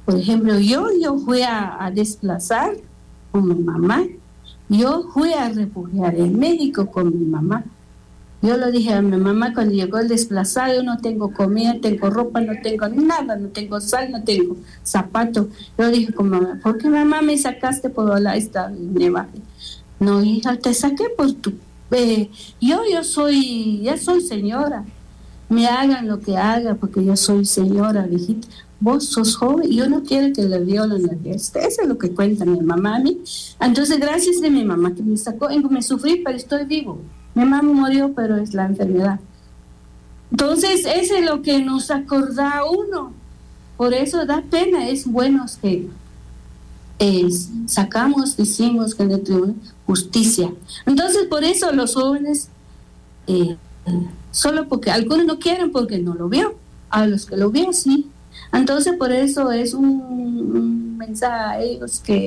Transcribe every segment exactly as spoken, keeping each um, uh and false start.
Por ejemplo, yo, yo fui a, a desplazar con mi mamá, yo fui a refugiar en México con mi mamá. Yo lo dije a mi mamá cuando llegó el desplazado: yo no tengo comida, tengo ropa, no tengo nada, no tengo sal, no tengo zapatos. Yo dije con mamá: ¿por qué, mamá, me sacaste por la esta nevaje? No, hija, te saqué por tu... Eh, yo, yo soy, ya soy señora. Me hagan lo que haga porque yo soy señora, viejita. Vos sos joven y yo no quiero que le violen la fiesta. Eso es lo que cuenta mi mamá a mí. Entonces, gracias de mi mamá que me sacó, me sufrí, pero estoy vivo. Mi mamá murió, pero es la enfermedad. Entonces, eso es lo que nos acorda a uno. Por eso da pena, es bueno que eh, sacamos, decimos que no tenemos justicia. Entonces, por eso los jóvenes, eh, solo porque algunos no quieren porque no lo vio, a los que lo vio sí. Entonces, por eso es un, un mensaje a ellos que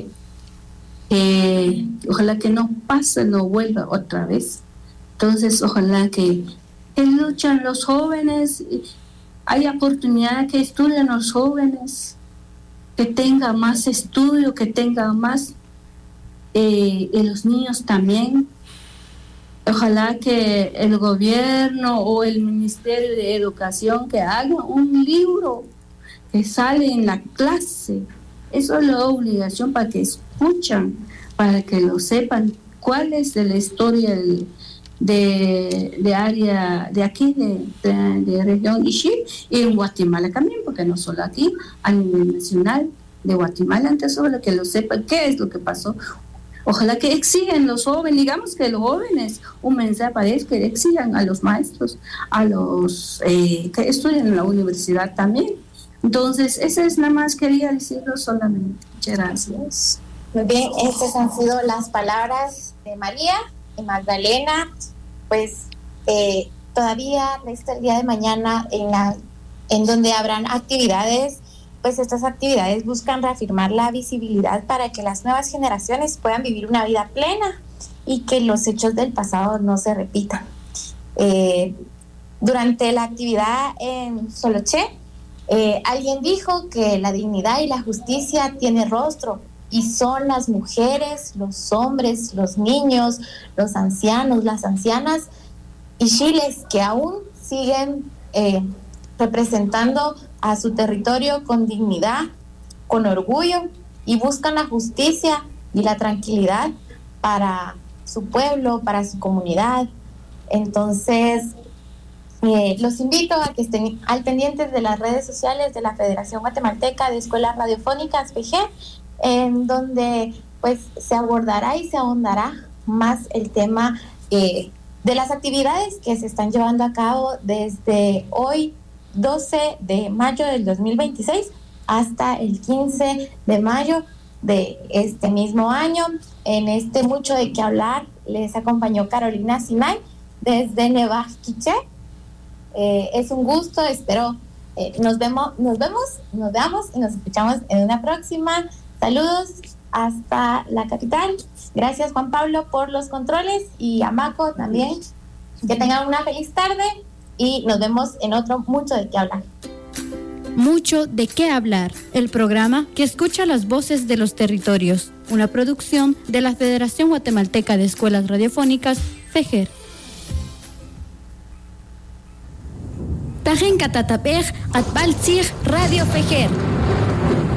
eh, ojalá que no pase, no vuelva otra vez. Entonces, ojalá que, que luchan los jóvenes, hay oportunidad que estudien los jóvenes, que tengan más estudio, que tengan más, eh, y los niños también. Ojalá que el gobierno o el Ministerio de Educación que haga un libro que sale en la clase. Eso es la obligación para que escuchan, para que lo sepan, cuál es la historia del De, de área de aquí, de, de, de región Ixil, y en Guatemala también, porque no solo aquí, a nivel nacional de Guatemala, antes solo que lo sepan qué es lo que pasó. Ojalá que exijan los jóvenes, digamos que los jóvenes, un mensaje para ellos, que exijan a los maestros, a los eh, que estudian en la universidad también. Entonces, eso es nada más, quería decirlo solamente. Muchas gracias. Muy bien, estas han sido las palabras de María y Magdalena. Pues eh, todavía resta el día de mañana en, la, en donde habrán actividades. Pues estas actividades buscan reafirmar la visibilidad para que las nuevas generaciones puedan vivir una vida plena y que los hechos del pasado no se repitan. Eh, durante la actividad en Soloché, eh, alguien dijo que la dignidad y la justicia tienen rostro, y son las mujeres, los hombres, los niños, los ancianos, las ancianas ixíles que aún siguen eh, representando a su territorio con dignidad, con orgullo, y buscan la justicia y la tranquilidad para su pueblo, para su comunidad. Entonces, eh, los invito a que estén al pendientes de las redes sociales de la Federación Guatemalteca de Escuelas Radiofónicas, F E G E R, en donde pues se abordará y se ahondará más el tema eh, de las actividades que se están llevando a cabo desde hoy, doce de mayo del dos mil veintiséis, hasta el quince de mayo de este mismo año. En este Mucho de qué hablar les acompañó Carolina Sinay desde Nevaj Quiché. Eh, es un gusto, espero eh, nos vemos, nos vemos, nos veamos y nos escuchamos en una próxima. Saludos hasta la capital. Gracias, Juan Pablo, por los controles, y a Maco también. Que tengan una feliz tarde y nos vemos en otro Mucho de qué hablar. Mucho de qué hablar, el programa que escucha las voces de los territorios, una producción de la Federación Guatemalteca de Escuelas Radiofónicas, F E G E R. Tajen Catatapej, Atbaltzig, Radio F E G E R.